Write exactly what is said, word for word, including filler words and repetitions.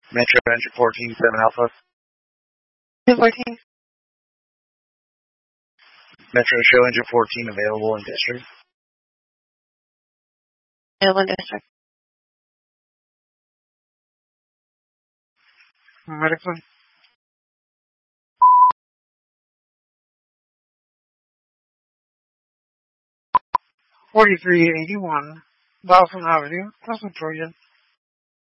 Metro Engine fourteen, seven Alpha. two fourteen. Metro Show Engine fourteen available in district. Available in district. Medical. forty-three eighty-one, Dawson Avenue, Pleasant, Georgia.